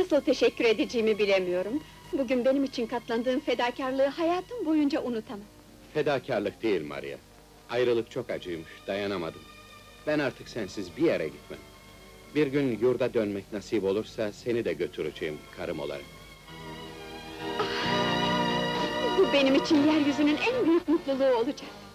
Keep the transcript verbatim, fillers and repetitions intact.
nasıl teşekkür edeceğimi bilemiyorum. Bugün benim için katlandığın fedakarlığı hayatım boyunca unutamam. Fedakarlık değil Maria. Ayrılık çok acıymış, dayanamadım. Ben artık sensiz bir yere gitmem. Bir gün yurda dönmek nasip olursa seni de götüreceğim karım olarak. Bu benim için yeryüzünün en büyük mutluluğu olacak.